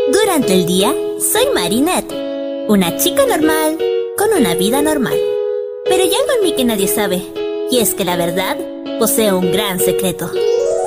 Durante el día, soy Marinette, una chica normal con una vida normal. Pero hay algo en mí que nadie sabe, y es que la verdad posee un gran secreto.